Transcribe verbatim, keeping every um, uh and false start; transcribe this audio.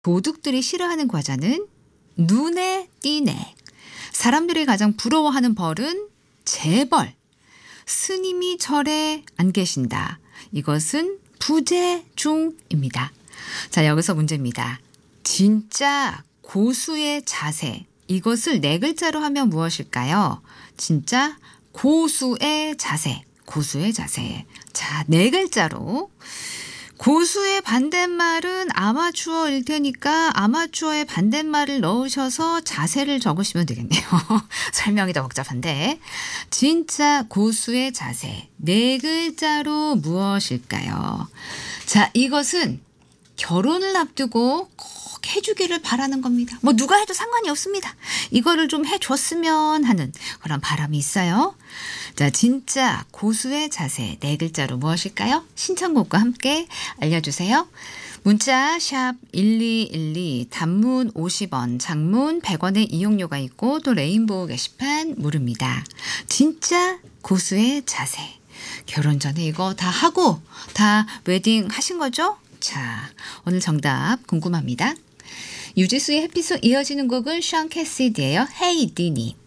도둑들이 싫어하는 과자는 눈에 띄네. 사람들이 가장 부러워하는 벌은 재벌. 스님이 절에 안 계신다. 이것은 부재중입니다. 자, 여기서 문제입니다. 진짜 고수의 자세. 이것을 네 글자로 하면 무엇일까요? 진짜 고수의 자세. 고수의 자세. 자, 네 글자로. 고수의 반대말은 아마추어일 테니까 아마추어의 반대말을 넣으셔서 자세를 적으시면 되겠네요. 설명이 더 복잡한데. 진짜 고수의 자세. 네 글자로 무엇일까요? 자, 이것은 결혼을 앞두고 꼭 해주기를 바라는 겁니다. 뭐 누가 해도 상관이 없습니다. 이거를 좀 해줬으면 하는 그런 바람이 있어요. 자, 진짜 고수의 자세 네 글자로 무엇일까요? 신청곡과 함께 알려주세요. 문자 샵 일이일이 단문 오십 원, 장문 백 원의 이용료가 있고 또 레인보우 게시판 무료입니다. 진짜 고수의 자세. 결혼 전에 이거 다 하고 다 웨딩 하신 거죠? 자, 오늘 정답 궁금합니다. 유지수의 해피송 이어지는 곡은 션 캐시디예요. Hey Dini.